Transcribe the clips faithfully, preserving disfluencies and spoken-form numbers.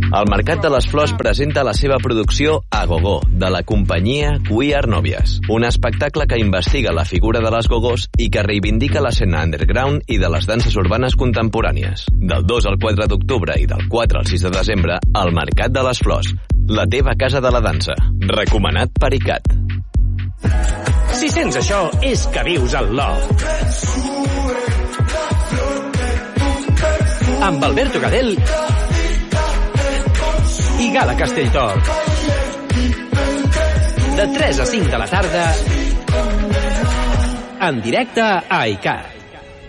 El Mercat de les Flors presenta la seva producció A Gogó, de la companyia We Are Novias, un espectacle que investiga la figura de les gogós i que reivindica l'escena underground i de les danses urbanes contemporànies. Del dos al quatre d'octubre i del quatre al sis de desembre, al Mercat de les Flors, la teva casa de la dansa. Recomanat per I C A T. Si sents això, és que vius al Love. Amb Alberto Gadel i Gala Castelltor. De tres a cinc de la tarda, en directe a I C A T.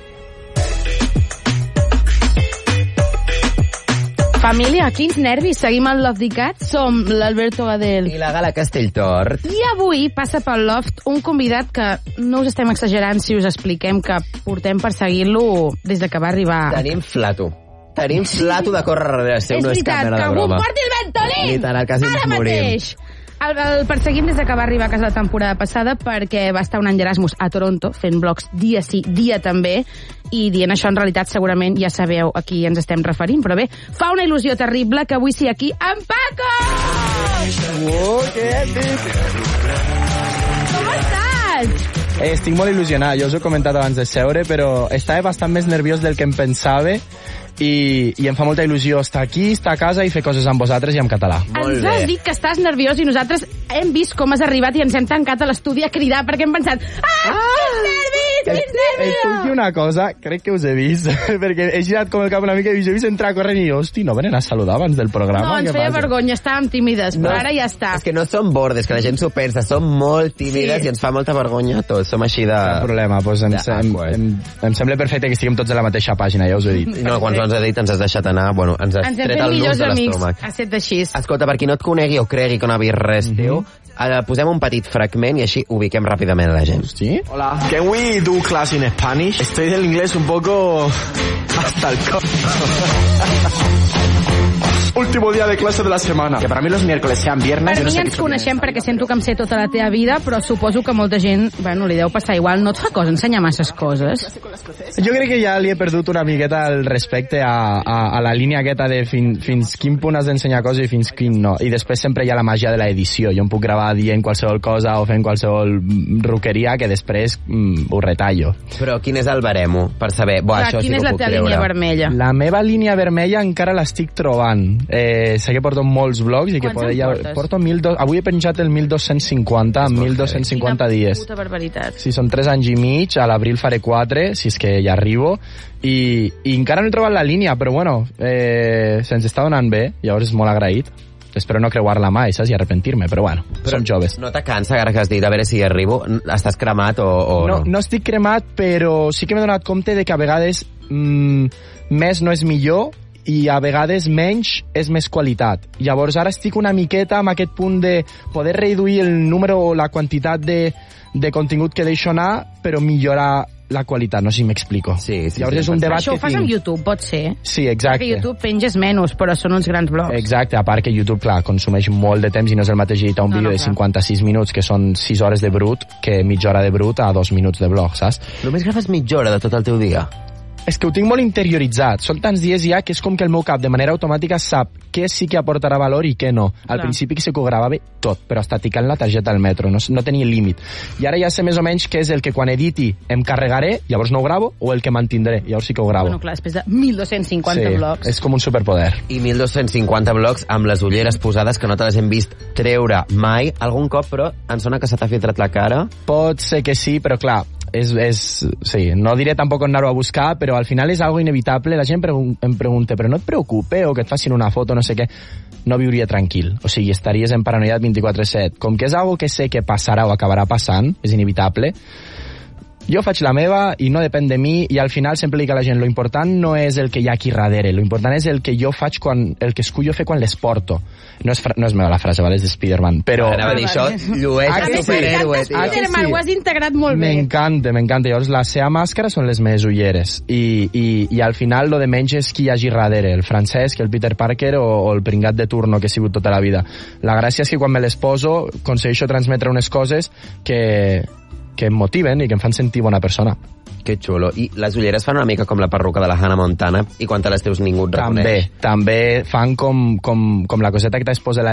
Família, quins nervis. Seguim al Love d'I C A T. Som l'Alberto Gadel i la Gala Castelltort. I avui passa pel Loft un convidat que no us estem exagerant si us expliquem que portem perseguint-lo des de que va arribar. Tenim flato. Tenim flato de córrer darrere seu. És no és veritat, cap mena que de broma. algú porti el Ventolin! Literal, quasi ens Ara morim. mateix. El, el perseguim des de que va arribar a casa la temporada passada perquè va estar un any d'Erasmus a Toronto fent blogs dia sí, dia també, i dient això en realitat segurament ja sabeu a qui ens estem referint, però bé, fa una il·lusió terrible que avui sigui aquí en Paco! Oh, què èpic! Com estàs? Eh, estic molt il·lusionat, jo us ho he comentat abans de seure, però estava bastant més nerviós del que em pensava i, i em fa molta il·lusió estar aquí, estar a casa i fer coses amb vosaltres i en català. Ens has dit que estàs nerviós i nosaltres hem vist com has arribat i ens hem tancat a l'estudi a cridar perquè hem pensat ah, ah quins nervis, quins nervis! Et puc dir una cosa? Crec que us he vist, perquè he girat com el cap una mica i us he vist entrar corrent i hosti, no venen a saludar abans del programa? No, ens Què feia passa? vergonya, estàvem tímides, però No, ara ja està. És que no som bordes, que la gent s'ho pensa, som molt tímides Sí. i ens fa molta vergonya tots, som així de... Cap problema, doncs em, de em, awkward. em, em sembla perfecte que estiguem tots a la mateixa pàgina, ja us ho he dit. No, quan ens has dit ens has deixat anar, bueno, ens has Ens hem tret fet el nus millors de amics, l'estómac. ha set així. Escolta, per qui no et conegui o cregui que no ha vist res teu, eh, posem un petit fragment i així ubiquem ràpidament a la gent. Sí? Hola, can we do class in Spanish? Estoy del inglés un poco hasta el co... Último día de clase de la semana. Que para mí los miércoles sean viernes... Per yo no mi sé ens qué coneixem perquè sento que em sé tota la teva vida, però suposo que molta gent, bueno, li deu passar igual. No et fa cosa ensenyar masses coses? Jo crec que ja li he perdut una miqueta el respecte a, a, a la línia aquesta de fin, fins quin punt has d'ensenyar coses i fins quin no. I després sempre hi ha la màgia de l'edició. Jo em puc gravar dient qualsevol cosa o fent qualsevol roqueria que després mm, ho retallo. Però quin és el baremo per saber... Bo, Clar, això sí quina que és ho la puc teva treure. línia vermella? La meva línia vermella encara l'estic trobant. Eh, sé que porto molts blogs i que Quants en podria... portes? Porto mil do... Avui he penjat el mil dos-cents cinquanta en mil dos-cents cinquanta dies. Puta barbaritat. Sí, són tres anys i mig, a l'abril faré quatre, si és que ja arribo, i, i encara no he trobat la línia, però bueno, eh, se'ns està donant bé, llavors és molt agraït. Espero no creuar-la mai, saps? I arrepentir-me, però bueno, però som joves. No te cansa, ara que has dit, a veure si hi arribo, estàs cremat o, o No, no? no estic cremat, però sí que m'he donat compte de que a vegades mm, més no és millor i a vegades menys és més qualitat. Llavors ara estic una miqueta amb aquest punt de poder reduir el número o la quantitat de, de contingut que deixo anar, però millorar la qualitat, no sé si m'explico. Sí, sí, Llavors sí, és un debat Això ho que fas tinc. amb YouTube, pot ser? Sí, Perquè exacte. YouTube penges menys, però són uns grans blogs. Exacte, a part que YouTube, clar, consumeix molt de temps i no és el mateix editar un No, vídeo no, de clar. cinquanta-sis minuts, que són sis hores de brut, que mitja hora de brut a dos minuts de blog, saps? Només agafes mitja hora de tot el teu dia? És que ho tinc molt interioritzat. Són tants dies ja que és com que el meu cap de manera automàtica sap què sí que aportarà valor i què no. Al Clar. principi que sí que ho gravava tot, però estaticant la targeta al metro, no, no tenia límit. I ara ja sé més o menys què és el que quan editi em carregaré, llavors no ho gravo, o el que mantindré, llavors sí que ho gravo. Bueno, clar, després de mil dos-cents cinquanta sí, blogs. és com un superpoder. I mil dos-cents cinquanta blogs amb les ulleres posades que no te les hem vist treure mai. Algun cop, però, em sona que se t'ha filtrat la cara. Pot ser que sí, però clar, és, és, sí, no diré tampoc on anar-ho a buscar, però al final és algo inevitable. La gent pregun em pregunta, però no et preocupa o que et facin una foto, no sé què. No viuria tranquil. O sigui, estaries en paranoiat vint-i-quatre set. Com que és algo que sé que passarà o acabarà passant, és inevitable, jo faig la meva i no depèn de mi, i al final sempre dic a la gent, lo important no és el que hi ha aquí darrere, lo important és el que jo faig quan, el que escullo fer quan les porto. No és, no és meva la frase, vale? És de Spiderman, però... Anava a dir això, llueix Ah, a que sí? superhéroe, tio. Ah, que Spiderman, sí? ho has integrat molt bé. M'encanta, m'encanta. Llavors, la seva màscara són les meves ulleres. I, i, i al final, lo de menys és qui hi hagi darrere, el Francesc, el Peter Parker o, o el pringat de turno que he sigut tota la vida. La gràcia és que quan me les poso, aconsegueixo transmetre unes coses que, que em motiven i que em fan sentir bona persona. Que xulo. I les ulleres fan una mica com la perruca de la Hannah Montana i quan te les teus ningú et reconeix. També, també fan com, com, com la coseta que t'has posat